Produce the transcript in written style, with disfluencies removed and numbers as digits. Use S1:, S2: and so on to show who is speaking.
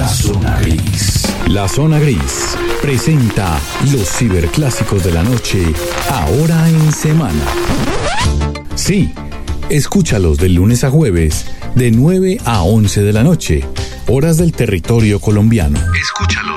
S1: La Zona Gris. La Zona Gris presenta los ciberclásicos de la noche, ahora en semana. Sí, escúchalos de lunes a jueves, de 9 a 11 de la noche, horas del territorio colombiano. Escúchalos.